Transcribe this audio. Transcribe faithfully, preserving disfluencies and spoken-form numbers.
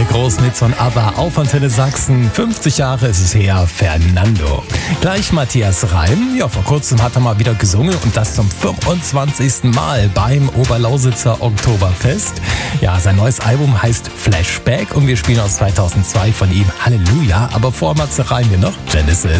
der großen Hits von ABBA auf Antenne Sachsen. fünfzig Jahre ist es her, Fernando. Gleich Matthias Reim. Ja, vor kurzem hat er mal wieder gesungen und das zum fünfundzwanzigsten Mal beim Oberlausitzer Oktoberfest. Ja, sein neues Album heißt Flashback und wir spielen aus zweitausendzwei von ihm Halleluja. Aber vor Matze Reim hier noch Genesis.